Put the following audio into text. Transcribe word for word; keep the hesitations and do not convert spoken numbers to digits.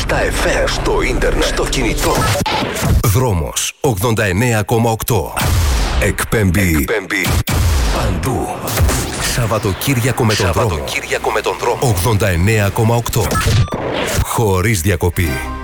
στα εφ εμ, στο ίντερνετ, στο κινητό. Δρόμος ογδόντα εννέα κόμμα οκτώ. Εκπέμπει, Εκπέμπει παντού. Σαββατοκύριακο με τον Σαββατοκύριακο δρόμο. με τον δρόμο. ογδόντα εννέα κόμμα οκτώ. Χωρίς διακοπή.